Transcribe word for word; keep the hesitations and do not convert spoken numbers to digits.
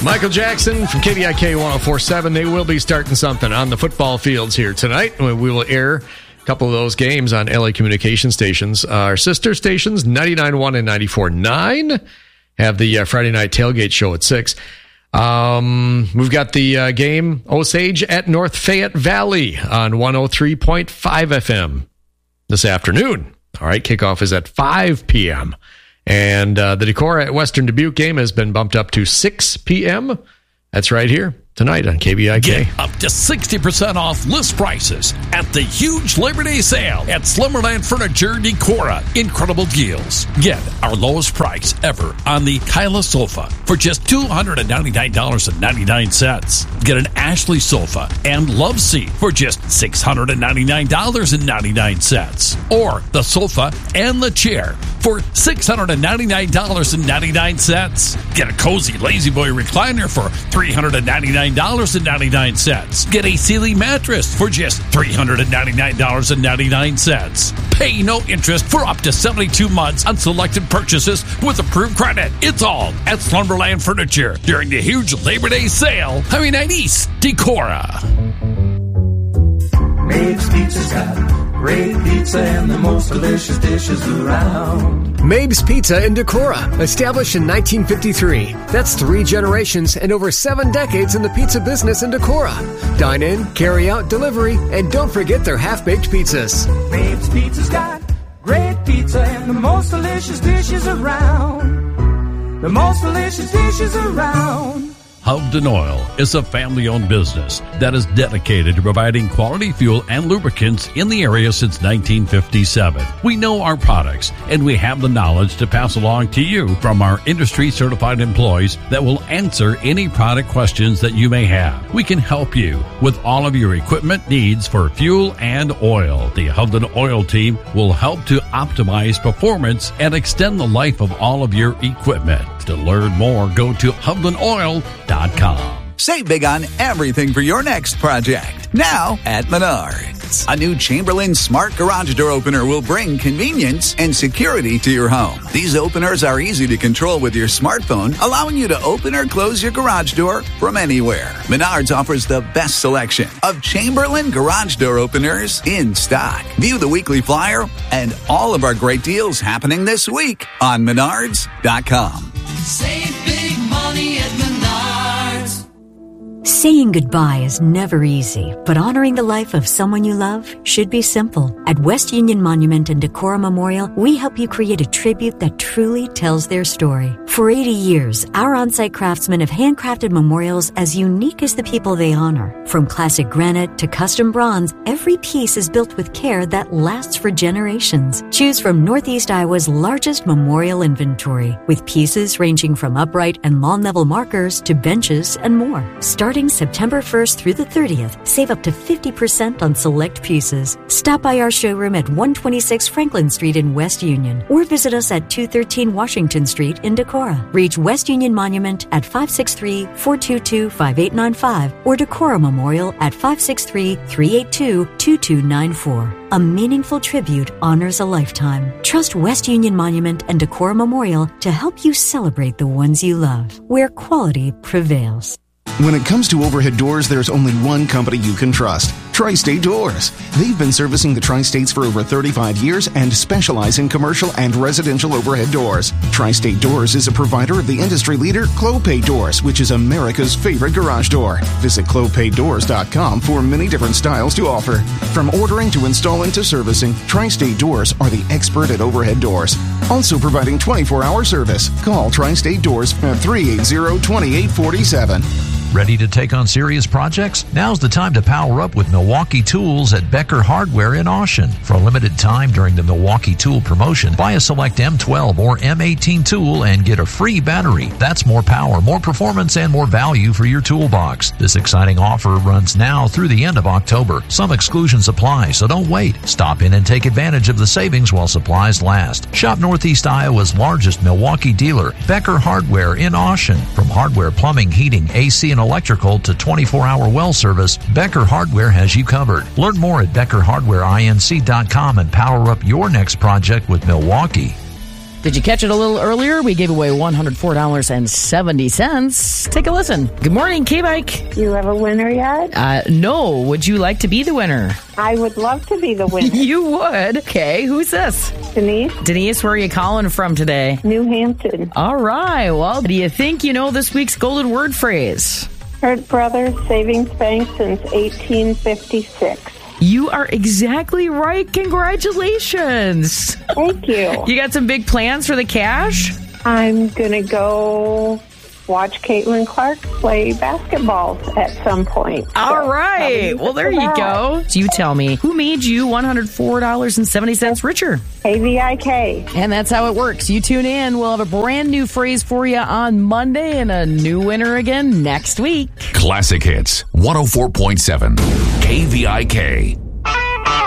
Michael Jackson from K D I K one oh four point seven. They will be starting something on the football fields here tonight. We will air a couple of those games on L A communication stations. Uh, our sister stations, ninety-nine point one and ninety-four point nine, have the uh, Friday night tailgate show at six. Um, we've got the uh, game Osage at North Fayette Valley on one oh three point five F M this afternoon. All right, kickoff is at five p.m. And uh, the Decorah at Western Dubuque game has been bumped up to six p.m. That's right here tonight on K B I K. Get up to sixty percent off list prices at the huge Labor Day sale at Slumberland Furniture Decorah. Incredible deals. Get our lowest price ever on the Kyla sofa for just two hundred ninety-nine dollars and ninety-nine cents. Get an Ashley sofa and love seat for just six hundred ninety-nine dollars and ninety-nine cents. Or the sofa and the chair for six hundred ninety-nine dollars and ninety-nine cents. Get a cozy Lazy Boy recliner for three hundred ninety-nine dollars and ninety-nine cents. Get a Sealy mattress for just three hundred ninety-nine dollars and ninety-nine cents. Pay no interest for up to seventy-two months on selected purchases with approved credit. It's all at Slumberland Furniture during the huge Labor Day sale. Highway nine East, Decorah. Maeve's Pizza's got great pizza and the most delicious dishes around. Maeve's Pizza in Decorah, established in nineteen fifty-three. That's three generations and over seven decades in the pizza business in Decorah. Dine in, carry out, delivery, and don't forget their half-baked pizzas. Maeve's Pizza's got great pizza and the most delicious dishes around. The most delicious dishes around. Hovden Oil is a family-owned business that is dedicated to providing quality fuel and lubricants in the area since nineteen fifty-seven. We know our products, and we have the knowledge to pass along to you from our industry-certified employees that will answer any product questions that you may have. We can help you with all of your equipment needs for fuel and oil. The Hovden Oil team will help to optimize performance and extend the life of all of your equipment. To learn more, go to hovden oil dot com. Save big on everything for your next project. Now at Menards. A new Chamberlain Smart Garage Door Opener will bring convenience and security to your home. These openers are easy to control with your smartphone, allowing you to open or close your garage door from anywhere. Menards offers the best selection of Chamberlain Garage Door Openers in stock. View the weekly flyer and all of our great deals happening this week on Menards dot com. Save big money at Menards. Saying goodbye is never easy, but honoring the life of someone you love should be simple. At West Union Monument and Decorah Memorial, we help you create a tribute that truly tells their story. For eighty years, our on-site craftsmen have handcrafted memorials as unique as the people they honor. From classic granite to custom bronze, every piece is built with care that lasts for generations. Choose from Northeast Iowa's largest memorial inventory, with pieces ranging from upright and lawn-level markers to benches and more. Starting September first through the thirtieth, save up to fifty percent on select pieces. Stop by our showroom at one twenty-six Franklin Street in West Union, or visit us at two thirteen Washington Street in Decorah. Reach West Union Monument at five six three, four two two, five eight nine five or Decorah Memorial at five six three, three eight two, two two nine four. A meaningful tribute honors a lifetime. Trust West Union Monument and Decorah Memorial to help you celebrate the ones you love, where quality prevails. When it comes to overhead doors, there's only one company you can trust, Tri-State Doors. They've been servicing the Tri-States for over thirty-five years and specialize in commercial and residential overhead doors. Tri-State Doors is a provider of the industry leader, Clopay Doors, which is America's favorite garage door. Visit clopay doors dot com for many different styles to offer. From ordering to installing to servicing, Tri-State Doors are the expert at overhead doors. Also providing twenty-four hour service. Call Tri-State Doors at three eight zero, two eight four seven. Ready to take on serious projects? Now's the time to power up with Milwaukee Tools at Becker Hardware in Austin. For a limited time during the Milwaukee Tool promotion, buy a select M twelve or M eighteen tool and get a free battery. That's more power, more performance, and more value for your toolbox. This exciting offer runs now through the end of October. Some exclusions apply, so don't wait. Stop in and take advantage of the savings while supplies last. Shop Northeast Iowa's largest Milwaukee dealer, Becker Hardware in Austin. From hardware, plumbing, heating, A C, and electrical to twenty-four hour well service, Becker Hardware has you covered. Learn more at becker hardware inc dot com and power up your next project with Milwaukee. Did you catch it a little earlier? We gave away one hundred four dollars and seventy cents. Take a listen. Good morning, K-Bike. You have a winner yet? Uh, no. Would you like to be the winner? I would love to be the winner. You would? Okay, who's this? Denise. Denise, where are you calling from today? New Hampton. All right. Well, do you think you know this week's golden word phrase? Hurt Brothers Savings Bank since eighteen fifty-six. You are exactly right. Congratulations. Thank you. You got some big plans for the cash? I'm going to go watch Caitlin Clark play basketball at some point. All so right. Well, there you go. So you tell me, who made you one hundred four dollars and seventy cents richer? K V I K. And that's how it works. You tune in. We'll have a brand new phrase for you on Monday and a new winner again next week. Classic Hits one oh four point seven K V I K.